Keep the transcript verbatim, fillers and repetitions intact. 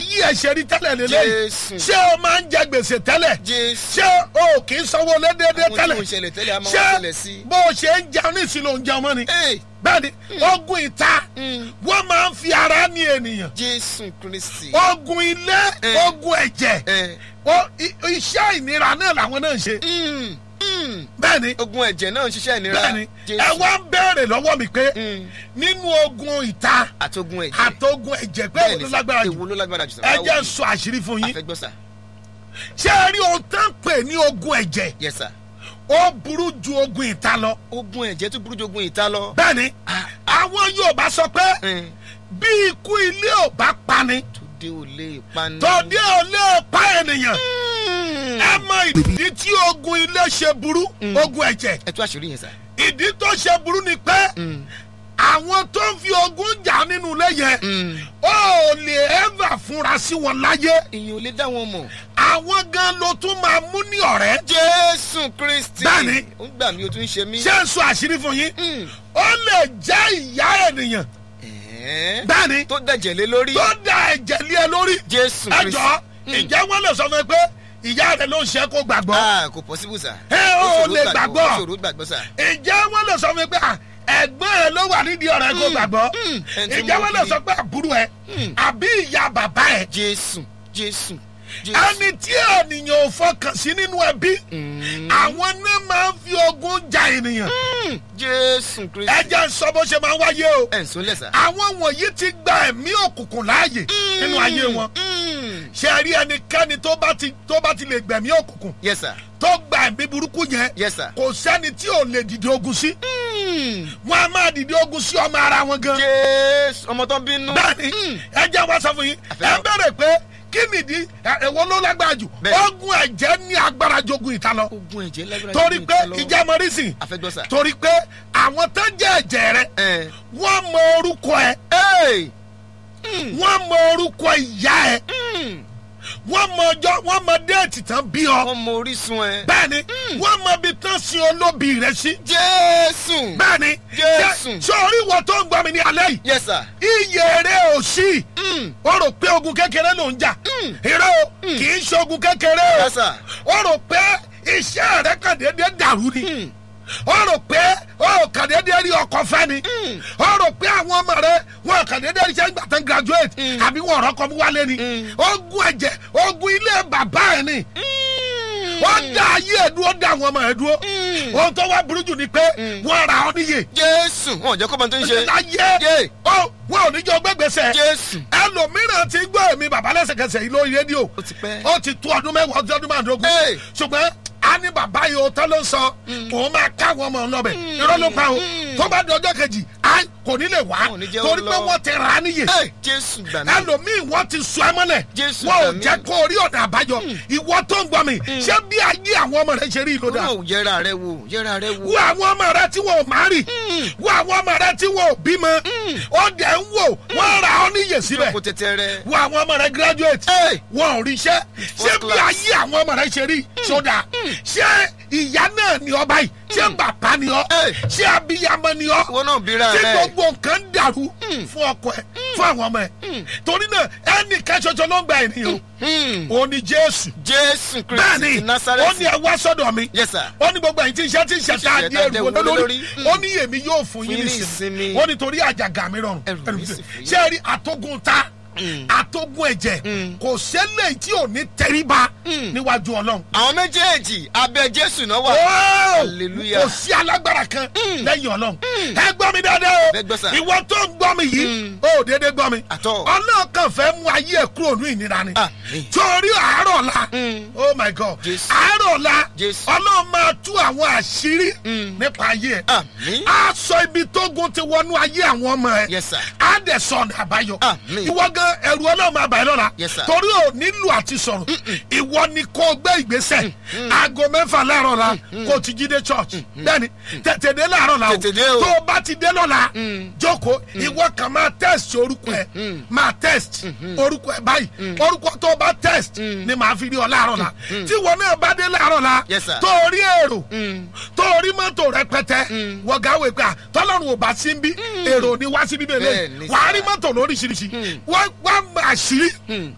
ayé ẹ̀ ṣe rí tẹ́lẹ̀ lélẹ́yìn ṣé o máa ń jẹ gbèsè tẹ́lẹ̀ ṣé o kì í sanwó lédéédé tẹ́lẹ̀ ṣé bó o ṣe ń jẹun ní ìsìn ló ń jẹun mọ́ ni bẹ́ẹ̀ni ogun ìta wọ́n máa ń fi ara ní ènìyàn Jésù Kristi ogun ilé ogun ẹ̀jẹ̀ iṣẹ́ ìnira náà làwọn náà ń ṣe bẹ́ẹ̀ni ogun ẹ̀jẹ̀ náà ń ṣiṣẹ́ ìnira bẹ́ẹ̀ni ẹ wá ń béèrè lọ́wọ́ mi pé nínú ogun ìta àtogun ẹ̀jẹ̀ àtogun ẹ̀jẹ̀ pé èwo ló lágbára jù èwo ló lágbára jù ẹ jẹ́ sọ àṣírí fún yín àfẹ́gbọ́sà ṣé ẹ rí ohun tó ń pè ní ogun ẹ̀jẹ̀ yes sir ó burú ju ogun ìta lọ. ogun ẹ̀jẹ̀ tó burú ju ogun ìta lọ. bẹ́ẹ̀ni àwọn Yorùbá sọ pé bí ikú ilé ò bá pani tòde ò lè pa ni. tòde ò lè pa ènìyàn. ẹ mọ ìdí tí ogun ilé ṣe burú ogun ẹ̀jẹ̀. ẹ tú àṣírí yẹn sà. ìdí tó ṣe burú ni pé àwọn tó ń fi ogun jà nínú ilé yẹn ó lè ẹ́fà fúnra sí wọn láyé. èèyàn ò lè dá wọn mọ̀. àwọn gan ló tún máa mú ní ọ̀rẹ́. Jésù Kristi. bẹ́ẹ̀ni ó ń gbà mí o tún ń ṣe mí. ṣé ń sọ àṣírí fún yín. ó lè jẹ́ ìyá ènìyàn. bẹ́ẹ̀ni tó dẹ̀jẹ̀ lé lórí. tó da ẹ̀jẹ̀ lé ẹ lórí. Jésù Kristi. ẹ jọ ìjẹ́ wọ́n lè sọ fún ẹ pé ìyá rẹ ló ń ṣe kó gbàgbọ́. ah kò possible sà. ẹ ò lè gbàgbọ́. ó ṣòro gbàgbọ́ sà. ìjẹ́ wọ́n lè sọ fún ẹ pé ẹ̀gbọ́n ẹ ló wà nídìí ọ̀rẹ́ kó gbàgbọ́. ìjẹ́ wọ́n lè sọ pé àbúrò ẹ àbí ìyá bàbá ẹ. Jésù Jésù. ẹni tí ènìyàn ò fọkàn sí nínú ẹbí àwọn náà máa ń fi ogun ja ènìyàn. Jésù Kristi. ẹ jẹ́ sọ bó ṣe máa ń wáyé o. ẹ̀ ń sọ lẹ́sà. àwọn wọ̀nyí ti gba ẹ̀mí òkùnkùn láàyè nínú ayé wọn. ṣe rí ẹnikẹ́ni tó bá ti tó bá ti lè gbẹ̀mí òkùnkùn. yes sir. tó gba ẹ̀mí burúkú yẹn. yes sir. kò sẹ́ni tí ò lè dìde ogun sí. wọ́n á máa dìde ogun sí ọmọ ara wọn gan. Jésù ọmọ tó ń bínú. bẹ́ẹ̀ni ẹ jẹ́ wá sọ fún yín ẹ bẹ̀rẹ̀ pé kí nìdí èwo ló lágbára jù ogun ẹ̀jẹ̀ ní agbára jogun ìta lọ. ogun ẹ̀jẹ̀ lágbára torí jogun pé ìta lọ. ìjà mọ́rísìn àfẹ́gbọ́sà. torí pé àwọn tó jẹ́ ẹ̀jẹ̀ rẹ wọ́n mọ orúkọ ẹ wọ́n mọ orúkọ ìyá ẹ wọ́n mọ ọjọ́ wọ́n mọ déètì tán bí ọ. wọ́n mọ orísun ẹ. bẹ́ẹ̀ni wọ́n mọ ibi tán sin olóbì rẹ sí. Jésù. bẹ́ẹ̀ni Jésù. sórí ìwọ tó ń gbọ́ mi ní alẹ́ yìí. yes sir. iye eré ò sí. o rò pé ogun kékeré ló ń jà. irọ́ o kì í ṣe ogun kékeré o. yes sir. o rò pé iṣẹ́ rẹ kàn déédéé dàrú ni. o rò pé o kàn déédéé rí ọkọ fẹ́ ni. o rò pé àwọn ọmọ rẹ wọn kàn déédéé rí sẹ́yìn gbàtàn graduate àbí wọn ọ̀rọ̀ kọ́ mú wálé ni. ogun ẹ̀jẹ̀ ogun ilé bàbá ẹ̀ ni. wọ́n dá ayé ẹ̀ dúró dá àwọn ọmọ ẹ̀ dúró. ohun tó wá burú jù ni pé wọ́n ra ọ níyè. Jésù wọn ò jẹ́ kó mọ tó ń ṣe. láyé wọn ò ní jọ gbẹgbẹsẹ. Jésù. ẹlòmíràn ti gbọ́ èmi bàbá lẹ́sẹ̀kẹsẹ̀ yìí lórí rédíò. ó ti pẹ́. ó ti tó ọdún mẹ́wàá ọdún ọdún márùndínlógún. ṣùgbọ́n a ní bàbá yìí o tán ló ń sọ òun máa káwọn ọmọ ọlọ́bẹ̀ irọ́ ló pa o tó bá di ọjọ́ kejì a kò ní lè wá torí pé wọ́n ti rà á níyè. Jésù gbà mí. ẹlòmíì wọ́n ti sọ ẹ mọ́lẹ̀ Jésù wọ́n ò gbà mí. jẹ́ kó orí ọ̀nà àbáyọ ìwọ tó ń gbọ́ mi ṣé bí ayé àwọn ọmọ rẹ ṣe rí ìlú dà. wọ́n ò yẹra rẹ wò yẹra rẹ wò. wo àwọn ọmọ rẹ tí wọn ò má rì wo àwọn ọmọ rẹ tí wọn ò bímọ ó dẹ̀ ń wò wọ́n ra ọ níyè síbẹ̀ kò tètè rẹ. wo àwọn ọmọ rẹ graduate wọn ò ríṣẹ́ ṣé bí ayé àwọn ọmọ rẹ ṣe rí sódà ṣé ìyá náà ni ọ báyìí ṣé bàbá ni ọ ṣé abiyamọ ni ọ wọn náà bíra rẹ. tí gbogbo nǹkan dàrú fún ọkọ ẹ fún àwọn ọmọ ẹ torí náà ẹnìkan ṣoṣo ló ń gba ènìyàn o ní Jésù. Jésù Kristi bẹ́ẹ̀ni ó ní ẹ wá sọ́dọ̀ mi yes sir. ó ní gbogbo ẹ̀yin tí iṣẹ́ tí ń ṣe tá a di ẹrù wọn lórí ó ní èmi yóò fún yín nísìnyí ó ní torí àjàgà mi rọrùn ṣé ẹ rí àtógun ta àtógun ẹ̀jẹ̀ kò ṣẹlẹ̀ tí ò ní tẹríba níwájú Ọlọ́run. àwọn méjèèjì abẹ́ Jésù náà wà. hallelujah. kò sí alágbára kan lẹ́yìn Ọlọ́run. ẹ gbọ́ mi dáadáa o ìwọ tó ń gbọ́ mi yìí ó déédéé gbọ́ mi. Ọlọ́run kan fẹ́ mú ayé ẹ̀ kúrò ní ìnira ni. torí àárọ̀ la oh my God àárọ̀ la Ọlọ́run máa tú àwọn àṣírí nípa ayé ẹ̀. á sọ ibi tógun ti wọnú ayé àwọn ọmọ ẹ̀. á dẹ̀ sọ ọ̀nà àbáyọ. ìwọ gan ẹ̀rù Ọlọ́run máa bà ẹ́ lọ́la torí ò nílò àti sọ̀rọ̀ ìwọ ni kò gbé ìgbésẹ̀ aago mẹ́fà láàárọ̀ la kò ti jí dé church bẹ́ẹ̀ni tètè dé láàárọ̀ la o tó o bá ti dé lọ́la jókòó ìwọ kan máa test orúkọ ẹ máa test orúkọ ẹ báyìí orúkọ tó o bá test ni màá fi rí ọ láàárọ̀ la tí ìwọ náà bá dé láàárọ̀ la tó o rí èrò tó o rí mọ́tò rẹpẹtẹ wọ̀gáwé pé tọ́lọ́run ò bá sí bí èrò ni wá sí bíbélì wàá rí mọ́tò lóríṣiríṣi wọ́n wá àṣírí